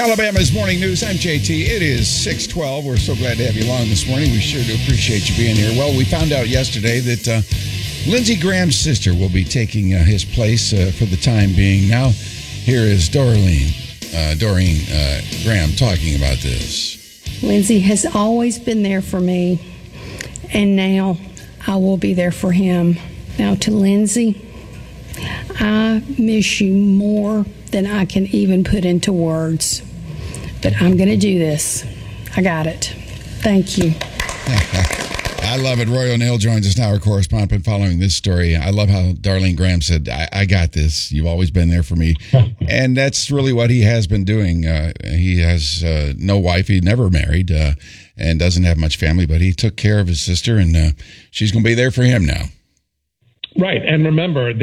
Alabama's Morning News. I'm JT. It is 6:12. We're so glad to have you along this morning. We sure do appreciate you being here. Well, we found out yesterday that Lindsey Graham's sister will be taking his place for the time being. Now, here is Doreen Graham talking about this. Lindsey has always been there for me, and now I will be there for him. Now, to Lindsey, I miss you more than I can even put into words. But I'm going to do this. I got it. Thank you. I love it. Roy O'Neill joins us now, our correspondent, following this story. I love how Darlene Graham said, I got this. You've always been there for me. And that's really what he has been doing. He has no wife. He never married and doesn't have much family, but he took care of his sister, and she's going to be there for him now. Right. And remember,